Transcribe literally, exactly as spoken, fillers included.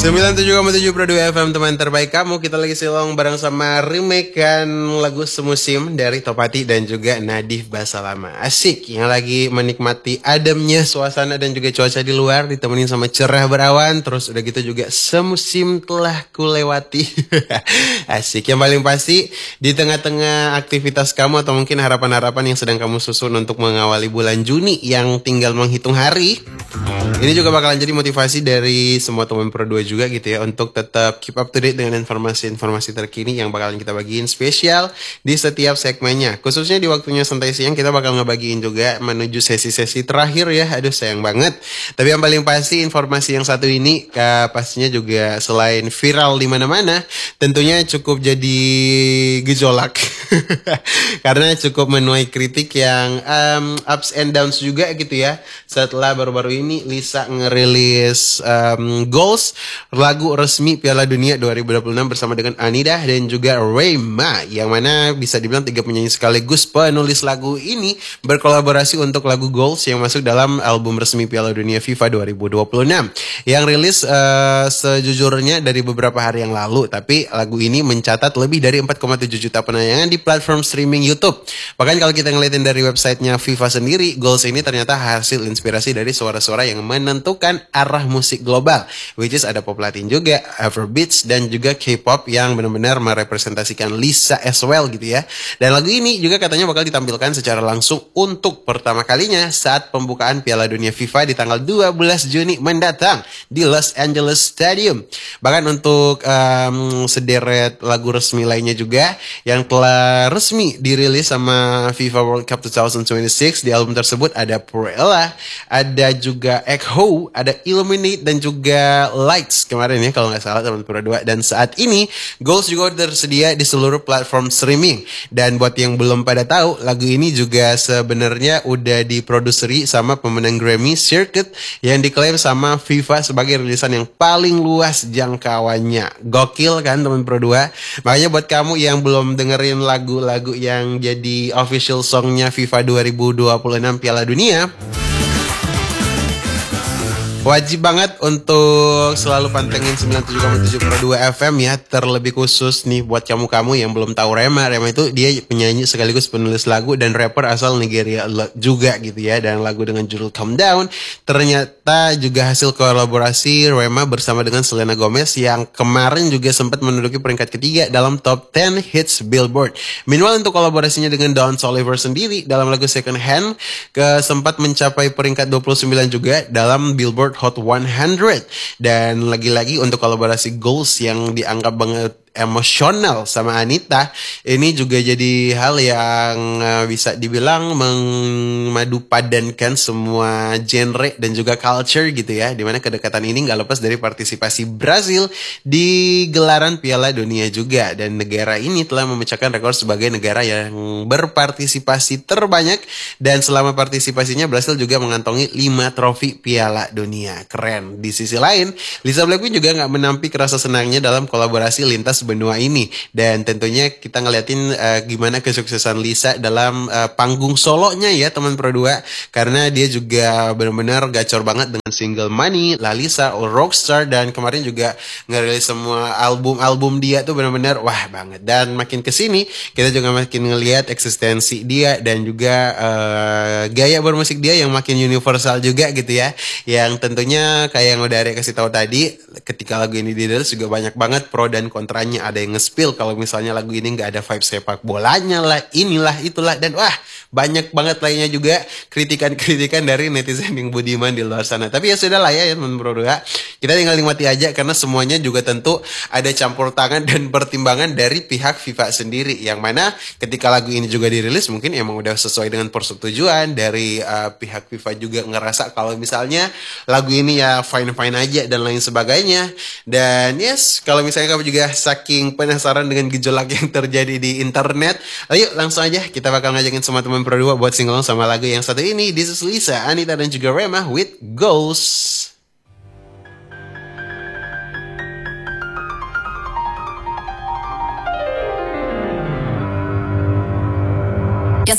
sembilan puluh tujuh koma tujuh Pro dua F M, teman terbaik kamu. Kita lagi silong bareng sama remake-an lagu Semusim dari Topati dan juga Nadif Basalama. Asik, yang lagi menikmati ademnya suasana dan juga cuaca di luar, ditemenin sama cerah berawan. Terus udah gitu juga semusim telah kulewati. Asik, yang paling pasti di tengah-tengah aktivitas kamu atau mungkin harapan-harapan yang sedang kamu susun untuk mengawali bulan Juni yang tinggal menghitung hari, ini juga bakalan jadi motivasi dari semua teman Pro dua juga gitu ya, untuk tetap keep up to date dengan informasi-informasi terkini yang bakalan kita bagiin spesial di setiap segmennya. Khususnya di waktunya santai siang kita bakal ngebagiin juga menuju sesi-sesi terakhir ya. Aduh sayang banget. Tapi yang paling pasti informasi yang satu ini uh, pastinya juga selain viral di mana-mana, tentunya cukup jadi gejolak. Karena cukup menuai kritik yang um, ups and downs juga gitu ya. Setelah baru-baru ini Lisa ngerilis um, Goals, lagu resmi Piala Dunia dua ribu dua puluh enam bersama dengan Anidah dan juga Rema, yang mana bisa dibilang tiga penyanyi sekaligus penulis lagu ini berkolaborasi untuk lagu Goals yang masuk dalam album resmi Piala Dunia FIFA dua ribu dua puluh enam yang rilis uh, sejujurnya dari beberapa hari yang lalu. Tapi lagu ini mencatat lebih dari empat koma tujuh juta penayangan di platform streaming YouTube. Bahkan kalau kita ngeliatin dari websitenya FIFA sendiri, Goals ini ternyata hasil inspirasi dari suara-suara yang menentukan arah musik global, which is ada pop latin juga, Afrobeats, dan juga K-pop yang benar-benar merepresentasikan Lisa as well gitu ya. Dan lagu ini juga katanya bakal ditampilkan secara langsung untuk pertama kalinya saat pembukaan Piala Dunia FIFA di tanggal dua belas Juni mendatang di Los Angeles Stadium. Bahkan untuk um, sederet lagu resmi lainnya juga yang telah resmi dirilis sama FIFA World Cup dua ribu dua puluh enam, di album tersebut ada Purella, ada juga Echo, ada Illuminate, dan juga Lights kemarin ya kalau nggak salah teman Pro dua. Dan saat ini Goals juga tersedia di seluruh platform streaming. Dan buat yang belum pada tahu, lagu ini juga sebenarnya udah diproduseri sama pemenang Grammy Circuit yang diklaim sama FIFA sebagai rilisan yang paling luas jangkauannya. Gokil kan teman Pro dua. Makanya buat kamu yang belum dengerin lagu-lagu yang jadi official songnya FIFA dua ribu dua puluh enam Piala Dunia, wajib banget untuk selalu pantengin sembilan puluh tujuh koma tujuh Pro dua F M ya. Terlebih khusus nih buat kamu-kamu yang belum tahu Rema. Rema itu dia penyanyi sekaligus penulis lagu dan rapper asal Nigeria juga gitu ya. Dan lagu dengan judul Calm Down ternyata juga hasil kolaborasi Rema bersama dengan Selena Gomez yang kemarin juga sempat menduduki peringkat ketiga dalam top sepuluh hits Billboard. Meanwhile untuk kolaborasinya dengan Don Toliver sendiri dalam lagu Second Hand ke sempat mencapai peringkat dua puluh sembilan juga dalam Billboard Hot seratus. Dan lagi-lagi untuk kolaborasi Goals yang dianggap banget emosional sama Anita, ini juga jadi hal yang uh, bisa dibilang memadupadankan semua genre dan juga culture gitu ya, dimana kedekatan ini gak lepas dari partisipasi Brazil di gelaran Piala Dunia juga. Dan negara ini telah memecahkan rekor sebagai negara yang berpartisipasi terbanyak, dan selama partisipasinya Brazil juga mengantongi lima trofi Piala Dunia. Keren. Di sisi lain, Lisa Blackpink juga gak menampik rasa senangnya dalam kolaborasi lintas benua ini. Dan tentunya kita ngeliatin uh, gimana kesuksesan Lisa dalam uh, panggung solonya ya teman Pro dua, karena dia juga benar-benar gacor banget dengan single Money, La Lisa, Rockstar, dan kemarin juga ngerilis semua album-album dia tuh benar-benar wah banget. Dan makin kesini kita juga makin ngelihat eksistensi dia dan juga uh, gaya bermusik dia yang makin universal juga gitu ya, yang tentunya kayak yang udah Arya kasih tahu tadi, ketika lagu ini dirilis juga banyak banget pro dan kontranya. Ada yang nge-spill kalau misalnya lagu ini nggak ada vibe sepak bolanya lah, inilah itulah, dan wah banyak banget lainnya juga kritikan-kritikan dari netizen yang budiman di luar sana. Tapi ya sudah lah ya teman Pro dua, kita tinggal nikmati aja karena semuanya juga tentu ada campur tangan dan pertimbangan dari pihak FIFA sendiri, yang mana ketika lagu ini juga dirilis mungkin emang udah sesuai dengan persetujuan dari uh, pihak FIFA juga ngerasa kalau misalnya lagu ini ya fine-fine aja dan lain sebagainya. Dan yes, kalau misalnya kamu juga saking penasaran dengan gejolak yang terjadi di internet, ayo langsung aja kita bakal ngajakin semua teman Pro dua buat singalong sama lagu yang satu ini. This is Lisa, Anita, dan juga Rema with Goals.